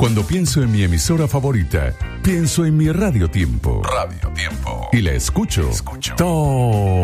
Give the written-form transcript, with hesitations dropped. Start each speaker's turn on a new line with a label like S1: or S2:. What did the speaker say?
S1: Cuando pienso en mi emisora favorita, pienso en mi Radio Tiempo. Radio Tiempo. Y la escucho. Todo